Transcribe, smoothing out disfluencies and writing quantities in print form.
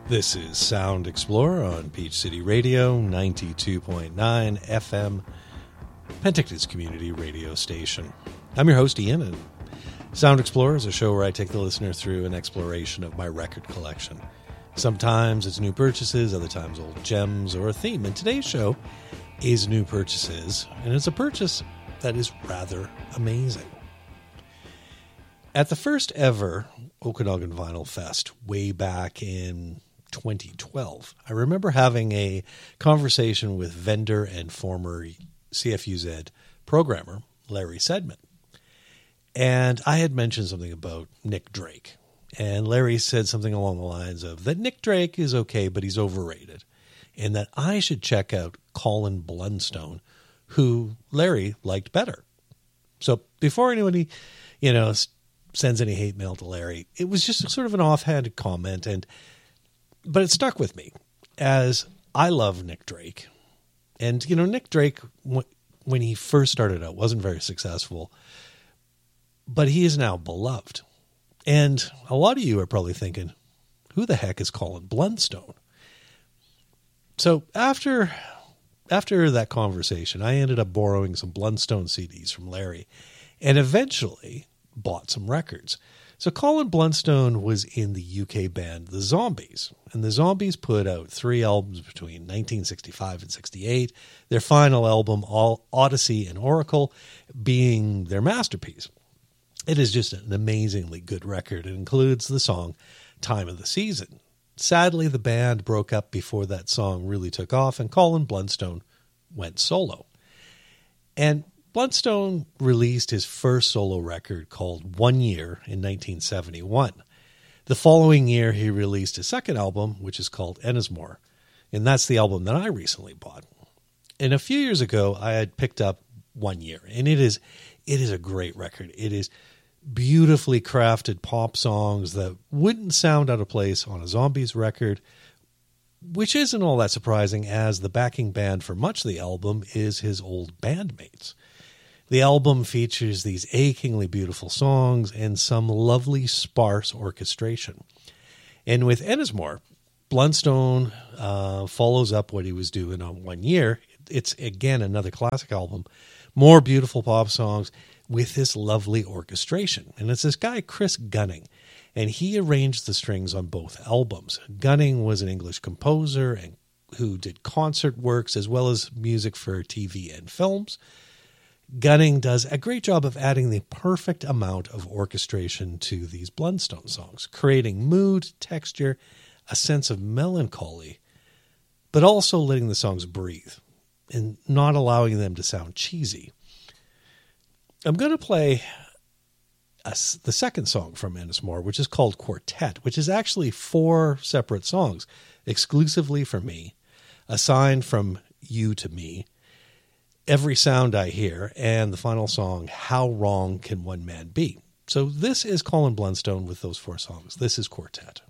This is Sound Explorer on Peach City Radio, 92.9 FM, Penticton's community radio station. I'm your host, Ian, and Sound Explorer is a show where I take the listener through an exploration of my record collection. Sometimes it's new purchases, other times old gems or a theme. And today's show is new purchases, and it's a purchase that is rather amazing. At the first ever Okanagan Vinyl Fest way back in 2012, I remember having a conversation with vendor and former CFUZ programmer Larry Sedman. And I had mentioned something about Nick Drake. And Larry said something along the lines of that Nick Drake is okay, but he's overrated. And that I should check out Colin Blunstone, who Larry liked better. So before anybody, sends any hate mail to Larry, it was just sort of an offhand comment. But it stuck with me, as I love Nick Drake. And, Nick Drake, when he first started out, wasn't very successful. But he is now beloved. And a lot of you are probably thinking, who the heck is Colin Blunstone? So after that conversation, I ended up borrowing some Blunstone CDs from Larry and eventually bought some records. So Colin Blunstone was in the UK band The Zombies, and The Zombies put out 3 albums between 1965 and 68, their final album, Odyssey and Oracle, being their masterpiece. It is just an amazingly good record. It includes the song Time of the Season. Sadly, the band broke up before that song really took off, and Colin Blunstone went solo. And Blunstone released his first solo record called 1 Year in 1971. The following year, he released his second album, which is called Ennismore, and that's the album that I recently bought. And a few years ago, I had picked up 1 Year, and it is a great record. It is beautifully crafted pop songs that wouldn't sound out of place on a Zombies record, which isn't all that surprising, as the backing band for much of the album is his old bandmates. The album features these achingly beautiful songs and some lovely sparse orchestration. And with Ennismore, Blunstone follows up what he was doing on 1 Year. It's, again, another classic album, more beautiful pop songs with this lovely orchestration. And it's this guy, Chris Gunning, and he arranged the strings on both albums. Gunning was an English composer and who did concert works as well as music for TV and films. Gunning does a great job of adding the perfect amount of orchestration to these Blunstone songs, creating mood, texture, a sense of melancholy, but also letting the songs breathe and not allowing them to sound cheesy. I'm going to play the second song from Ennismore, which is called Quartet, which is actually 4 separate songs exclusively for me, assigned from you to me, Every Sound I Hear, and the final song, How Wrong Can One Man Be? So this is Colin Blunstone with those 4 songs. This is Quartet.